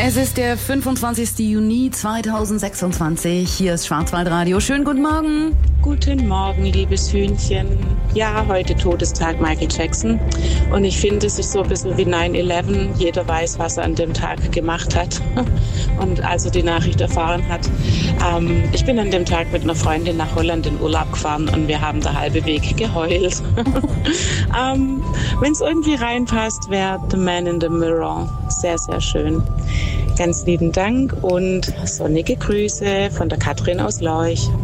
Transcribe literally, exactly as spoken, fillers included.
Es ist der fünfundzwanzigsten Juni zweitausendsechsundzwanzig. Hier ist Schwarzwaldradio. Schönen guten Morgen. Guten Morgen, liebes Hühnchen. Ja, heute Todestag Michael Jackson. Und ich finde, es ist so ein bisschen wie nine eleven. Jeder weiß, was er an dem Tag gemacht hat und als er die Nachricht erfahren hat. Ähm, ich bin an dem Tag mit einer Freundin nach Holland in Urlaub gefahren und wir haben der halbe Weg geheult. ähm, Wenn es irgendwie reinpasst, wäre The Man in the Mirror. Sehr, sehr schön. Ganz lieben Dank und sonnige Grüße von der Katrin aus Lorch.